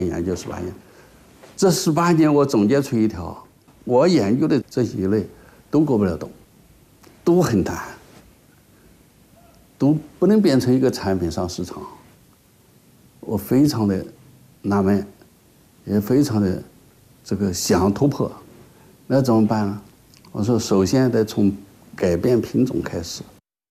研究18年，这18年我总结出一条，我研究的这些类都过不了冬，都很难，都不能变成一个产品上市场。我非常的纳闷，也非常的这个想突破，那怎么办呢？我说首先得从改变品种开始。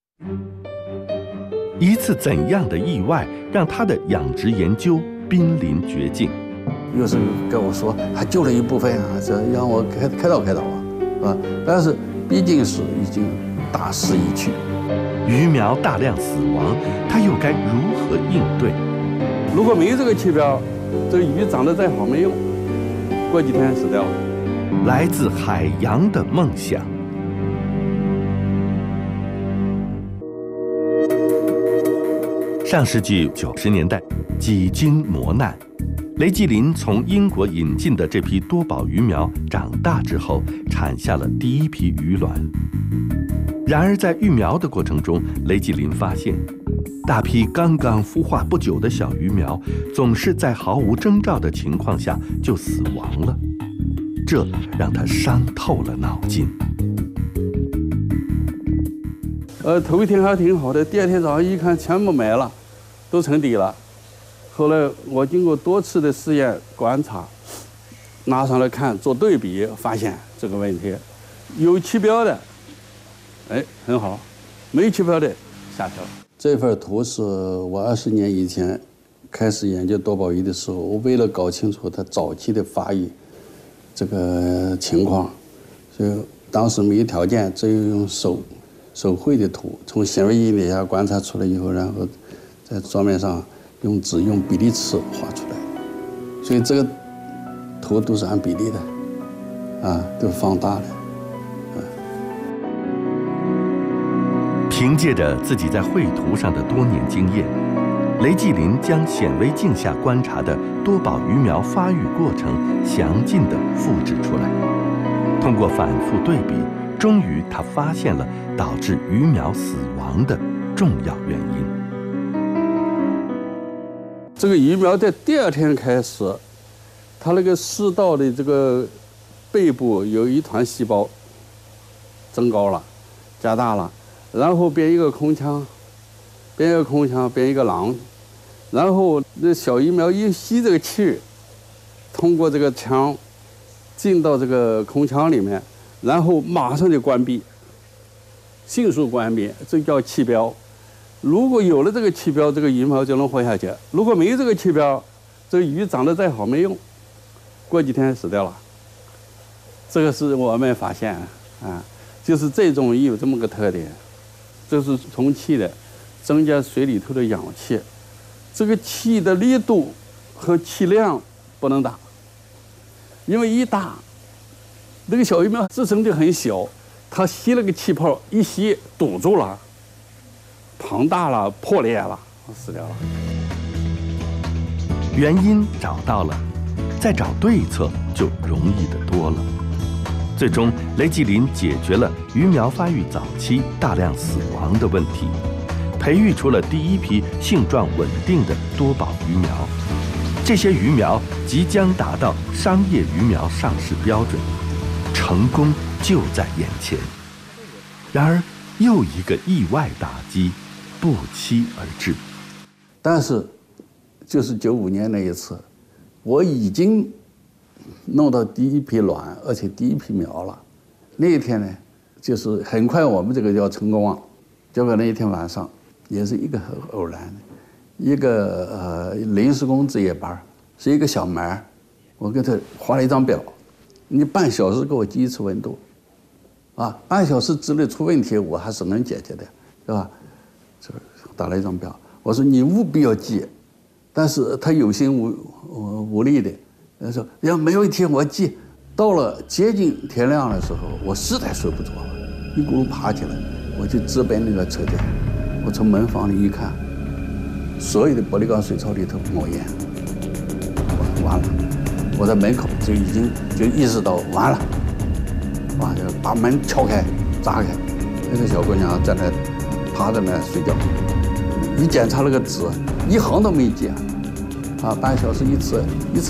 一次怎样的意外让他的养殖研究濒临绝境？ 有时候跟我说还救了一部分啊，这让我开导啊，但是毕竟是已经大势已去， 鱼苗大量死亡，他又该如何应对？ 如果没有这个气标，这个鱼长得再好没用，过几天死掉了。 来自海洋的梦想。上世纪90年代，几经磨难，雷继林从英国引进的这批多宝鱼苗长大之后，产下了第一批鱼卵。然而，在育苗的过程中，雷继林发现，大批刚刚孵化不久的小鱼苗，总是在毫无征兆的情况下就死亡了，这让他伤透了脑筋。 头一天还挺好的，第二天早上一看，全部没了，都沉底了。后来我经过多次的试验观察，拿上来看做对比，发现这个问题，有气标的，很好，没气标的下去了。这份图是我20年以前开始研究多宝鱼的时候，我为了搞清楚它早期的发育这个情况，所以当时没有条件，只有用手绘的图，从显微镜底下观察出来以后，然后在桌面上用纸用比例尺画出来，所以这个图都是按比例的，都是放大的。 凭借着自己在绘图上的多年经验，雷继林将显微镜下观察的多宝鱼苗发育过程详尽地复制出来。通过反复对比，终于他发现了导致鱼苗死亡的重要原因。 这个鱼苗在第二天开始，它那个食道的这个背部有一团细胞增高了，加大了，然后变一个空腔，变一个囊，然后那小鱼苗一吸这个气，通过这个腔进到这个空腔里面，然后马上就关闭，迅速关闭，这叫气标。如果有了这个气标，这个鱼苗就能活下去；如果没有这个气标，这个鱼长得再好没用，过几天死掉了。这个是我们发现就是这种鱼有这么个特点，这是充气的，增加水里头的氧气，这个气的力度和气量不能大，因为一大，那个小鱼苗自身就很小，它吸了个气泡，一吸堵住了，庞大了，破裂了，死掉了。 原因找到了，再找对策就容易得多了。最终，雷继林解决了鱼苗发育早期大量死亡的问题，培育出了第一批性状稳定的多宝鱼苗。这些鱼苗即将达到商业鱼苗上市标准，成功就在眼前。然而，又一个意外打击不期而至。 但是，就是95年那一次，我已经弄到第一批卵，而且第一批苗了。那一天呢，就是很快我们这个叫成功了。结果那一天晚上，也是一个很偶然的，一个临时工值夜班，是一个小妹，我给他画了一张表，你半小时给我记一次温度，半小时之内出问题我还是能解决的，是吧？这打了一张表，我说你务必要记，但是他有心无力的。他说要没问题，我记。到了接近天亮的时候，我实在睡不着了，一咕噜爬起来，我就直奔那个车间。我从门房里一看，所有的玻璃钢水槽里头冒烟，完了！我在门口就已经意识到完了，就把门敲开、砸开。那个小姑娘在那趴在那睡觉，一检查那个纸，一行都没记， 半小时一次